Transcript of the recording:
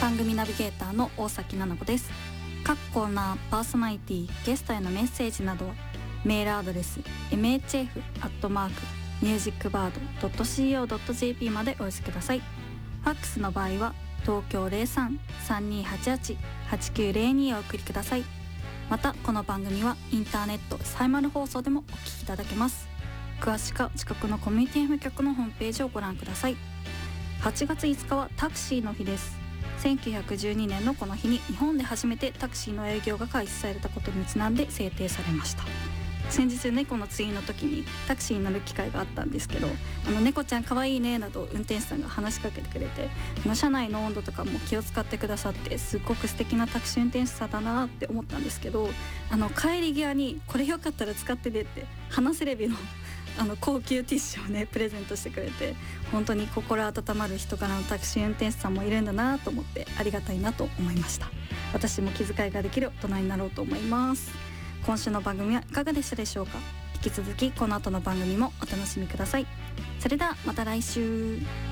番組ナビゲーターの大崎奈々子です。各コーナー、パーソナリティ、ゲストへのメッセージなどはメールアドレス mhf@musicbird.co.jp までお寄せください。ファックスの場合は東京 03-3288-8902 をお送りください。またこの番組はインターネットサイマル放送でもお聞きいただけます。詳しくは近くのコミュニティ FM 局のホームページをご覧ください。8月5日はタクシーの日です。1912年のこの日に日本で初めてタクシーの営業が開始されたことにちなんで制定されました。先日猫のツインの時にタクシーに乗る機会があったんですけど、猫ちゃん可愛いねなど運転手さんが話しかけてくれて、車内の温度とかも気を使ってくださって、すっごく素敵なタクシー運転手さんだなって思ったんですけど、帰り際にこれよかったら使ってねって話せレビの高級ティッシュをねプレゼントしてくれて、本当に心温まる人柄のタクシー運転手さんもいるんだなと思ってありがたいなと思いました。私も気遣いができる大人になろうと思います。今週の番組はいかがでしたでしょうか。引き続きこの後の番組もお楽しみください。それではまた来週。